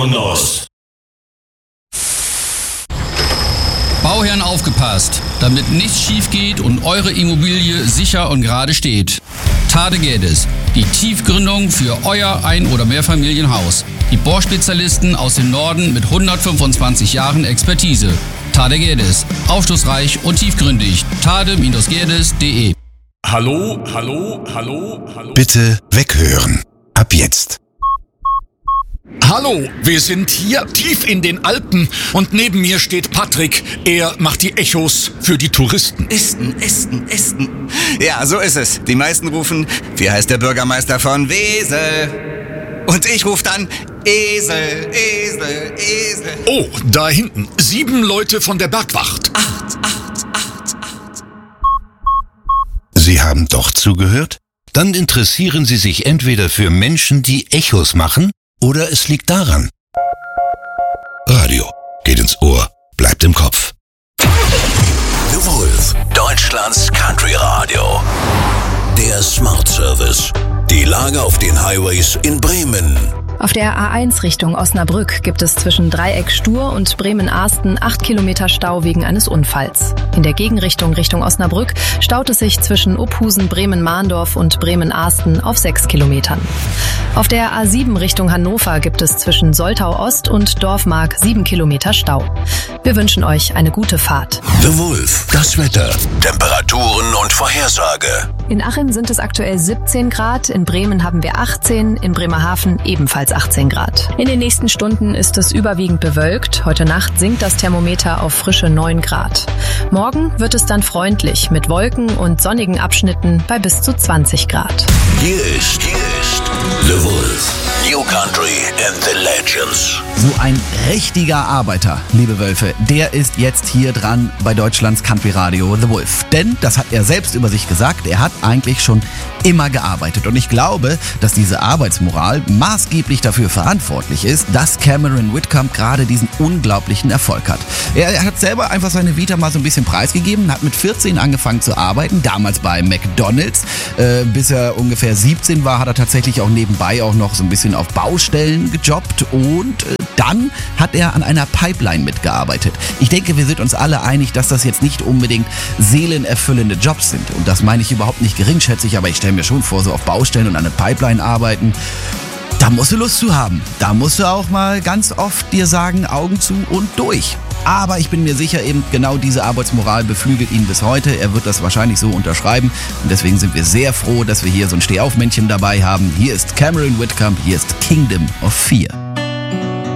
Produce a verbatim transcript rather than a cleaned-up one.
Vámonos! Bauherren aufgepasst, damit nichts schief geht und eure Immobilie sicher und gerade steht. Tade Geddes, die Tiefgründung für euer Ein- oder Mehrfamilienhaus. Die Bohrspezialisten aus dem Norden mit hundertfünfundzwanzig Jahren Expertise. Tade Geddes, aufschlussreich und tiefgründig. tade Geddes punkt de. Hallo, hallo, hallo, hallo. Bitte weghören. Ab jetzt. Hallo, wir sind hier tief in den Alpen und neben mir steht Patrick. Er macht die Echos für die Touristen. Esten, Esten, Esten. Ja, so ist es. Die meisten rufen, wie heißt der Bürgermeister von Wesel? Und ich rufe dann, Esel, Esel, Esel. Oh, da hinten, sieben Leute von der Bergwacht. Acht, acht, acht, acht. Sie haben doch zugehört? Dann interessieren Sie sich entweder für Menschen, die Echos machen, oder es liegt daran. Radio geht ins Ohr, bleibt im Kopf. The Wolf, Deutschlands Country Radio. Der Smart Service. Die Lage auf den Highways in Bremen. Auf der A eins Richtung Osnabrück gibt es zwischen Dreieck Stur und Bremen-Arsten acht Kilometer Stau wegen eines Unfalls. In der Gegenrichtung Richtung Osnabrück staut es sich zwischen Ophusen, Bremen-Mahndorf und Bremen-Arsten auf sechs Kilometern. Auf der A sieben Richtung Hannover gibt es zwischen Soltau-Ost und Dorfmark sieben Kilometer Stau. Wir wünschen euch eine gute Fahrt. The Wolf, das Wetter, Temperaturen und Vorhersage. In Achim sind es aktuell siebzehn Grad, in Bremen haben wir achtzehn, in Bremerhaven ebenfalls achtzehn Grad. In den nächsten Stunden ist es überwiegend bewölkt. Heute Nacht sinkt das Thermometer auf frische neun Grad. Morgen wird es dann freundlich mit Wolken und sonnigen Abschnitten bei bis zu zwanzig Grad. Hier ist, hier ist The Wolf. New Country and the Legends. So ein richtiger Arbeiter, liebe Wölfe, der ist jetzt hier dran bei Deutschlands Country Radio The Wolf. Denn, das hat er selbst über sich gesagt, er hat eigentlich schon immer gearbeitet. Und ich glaube, dass diese Arbeitsmoral maßgeblich dafür verantwortlich ist, dass Cameron Whitcomb gerade diesen unglaublichen Erfolg hat. Er, er hat selber einfach seine Vita mal so ein bisschen preisgegeben, hat mit vierzehn angefangen zu arbeiten, damals bei McDonald's. Äh, bis er ungefähr siebzehn war, hat er tatsächlich auch nebenbei auch noch so ein bisschen auf Baustellen gejobbt und äh, dann hat er an einer Pipeline mitgearbeitet. Ich denke, wir sind uns alle einig, dass das jetzt nicht unbedingt seelenerfüllende Jobs sind. Und das meine ich überhaupt nicht geringschätzig, aber ich stelle mir schon vor, so auf Baustellen und an einer Pipeline arbeiten. Da musst du Lust zu haben. Da musst du auch mal ganz oft dir sagen, Augen zu und durch. Aber ich bin mir sicher, eben genau diese Arbeitsmoral beflügelt ihn bis heute. Er wird das wahrscheinlich so unterschreiben. Und deswegen sind wir sehr froh, dass wir hier so ein Stehaufmännchen dabei haben. Hier ist Cameron Whitcomb, hier ist Kingdom of Fear.